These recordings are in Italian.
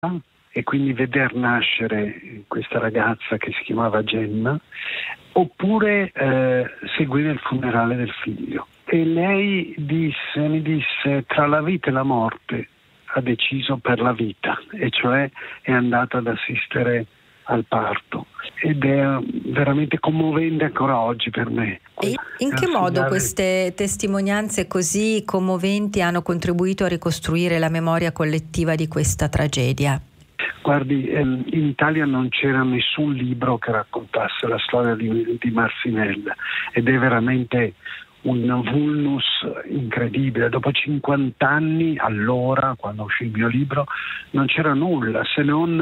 e quindi veder nascere questa ragazza che si chiamava Gemma, oppure seguire il funerale del figlio. E lei mi disse tra la vita e la morte ha deciso per la vita, e cioè è andata ad assistere al parto, ed è veramente commovente ancora oggi per me. E in che modo queste testimonianze così commoventi hanno contribuito a ricostruire la memoria collettiva di questa tragedia? Guardi, in Italia non c'era nessun libro che raccontasse la storia di Marcinelle, ed è veramente un vulnus incredibile. Dopo 50 anni, allora, quando uscì il mio libro, non c'era nulla se non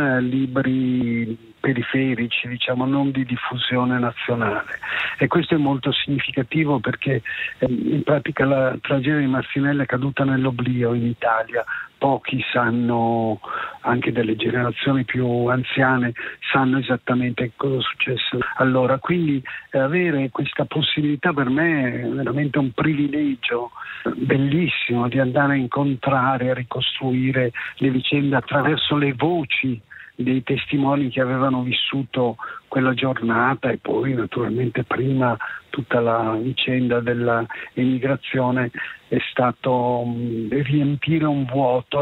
libri periferici, diciamo, non di diffusione nazionale, e questo è molto significativo perché in pratica la tragedia di Marcinelle è caduta nell'oblio in Italia. Pochi sanno, anche delle generazioni più anziane, sanno esattamente cosa è successo allora. Quindi avere questa possibilità per me è veramente un privilegio bellissimo, di andare a incontrare, a ricostruire le vicende attraverso le voci dei testimoni che avevano vissuto quella giornata, e poi naturalmente prima tutta la vicenda dell'emigrazione. È stato riempire un vuoto,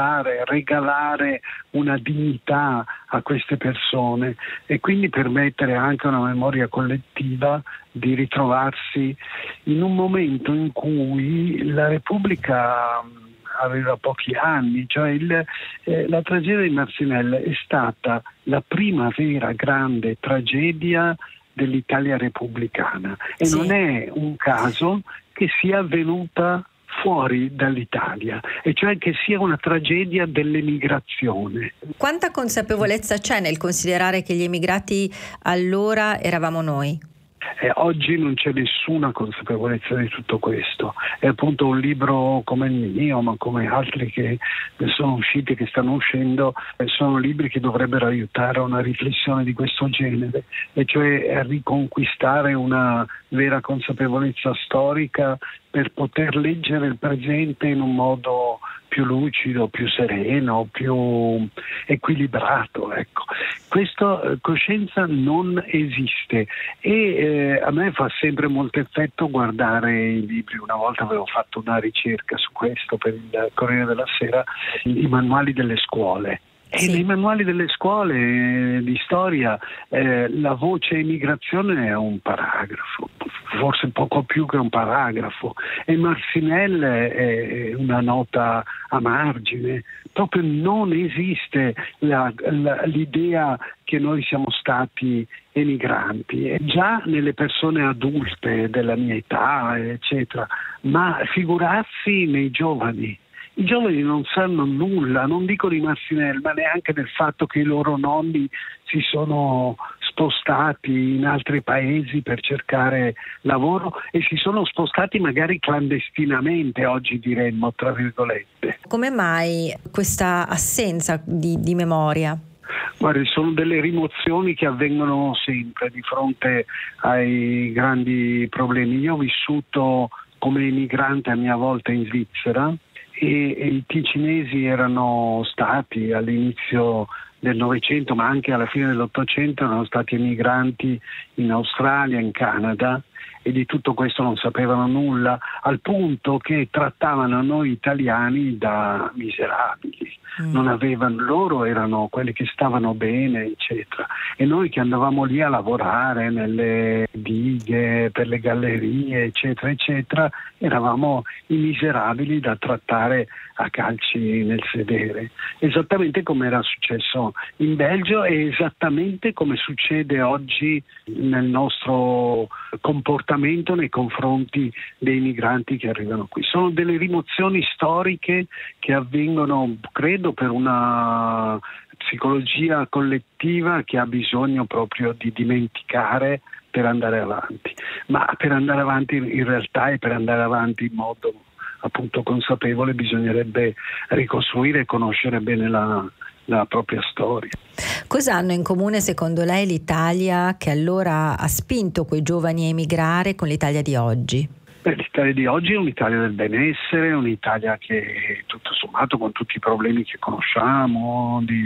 regalare una dignità a queste persone, e quindi permettere anche a una memoria collettiva di ritrovarsi in un momento in cui la Repubblica aveva pochi anni, cioè la tragedia di Marcinelle è stata la prima vera grande tragedia dell'Italia repubblicana, e sì, non è un caso che sia avvenuta fuori dall'Italia, e cioè che sia una tragedia dell'emigrazione. Quanta consapevolezza c'è nel considerare che gli emigrati allora eravamo noi? Oggi non c'è nessuna consapevolezza di tutto questo. È appunto un libro come il mio, ma come altri che sono usciti, che stanno uscendo, sono libri che dovrebbero aiutare a una riflessione di questo genere, e cioè a riconquistare una vera consapevolezza storica per poter leggere il presente in un modo più lucido, più sereno, più equilibrato. Ecco. Questa coscienza non esiste, e a me fa sempre molto effetto guardare i libri. Una volta avevo fatto una ricerca su questo per il Corriere della Sera, i manuali delle scuole. E Sì. nei manuali delle scuole di storia la voce immigrazione è un paragrafo, forse poco più che un paragrafo, e Marcinelle è una nota a margine. Proprio non esiste l'idea che noi siamo stati emigranti, già nelle persone adulte della mia età, eccetera, ma figurarsi nei giovani. I giovani non sanno nulla, non dico di Marcinelle, ma neanche del fatto che i loro nonni si sono spostati in altri paesi per cercare lavoro, e si sono spostati magari clandestinamente, oggi diremmo, tra virgolette. Come mai questa assenza di memoria? Guardi, sono delle rimozioni che avvengono sempre di fronte ai grandi problemi. Io ho vissuto come emigrante a mia volta in Svizzera, e i ticinesi erano stati all'inizio del Novecento, ma anche alla fine dell'Ottocento, erano stati emigranti in Australia, in Canada, e di tutto questo non sapevano nulla, al punto che trattavano noi italiani da miserabili. Non avevano, loro erano quelli che stavano bene, eccetera, e noi che andavamo lì a lavorare nelle dighe, per le gallerie, eccetera, eccetera, eravamo i miserabili da trattare a calci nel sedere, esattamente come era successo in Belgio, e esattamente come succede oggi nel nostro comportamento nei confronti dei migranti che arrivano qui. Sono delle rimozioni storiche che avvengono, credo, per una psicologia collettiva che ha bisogno proprio di dimenticare per andare avanti. Ma per andare avanti in realtà, e per andare avanti in modo appunto consapevole, bisognerebbe ricostruire e conoscere bene la propria storia. Cosa hanno in comune secondo lei l'Italia che allora ha spinto quei giovani a emigrare con l'Italia di oggi? L'Italia di oggi è un'Italia del benessere, un'Italia che tutto sommato con tutti i problemi che conosciamo, di